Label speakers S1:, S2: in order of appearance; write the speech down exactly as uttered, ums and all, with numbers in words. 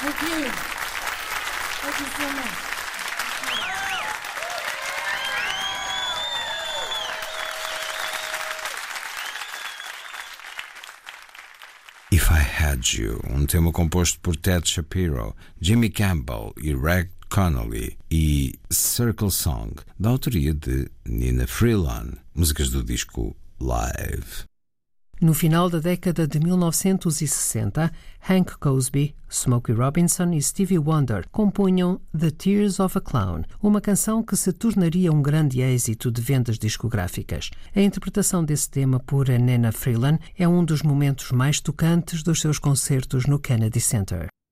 S1: Thank you. Thank you so much.
S2: If I Had You, um tema composto por Ted Shapiro, Jimmy Campbell e Reg Connolly, e Circle Song, da autoria de Nina Freeland, músicas do disco Live.
S3: No final da década de mil novecentos e sessenta, Hank Cosby, Smokey Robinson e Stevie Wonder compunham The Tears of a Clown, uma canção que se tornaria um grande êxito de vendas discográficas. A interpretação desse tema por Nina Freeland é um dos momentos mais tocantes dos seus concertos no Kennedy Center.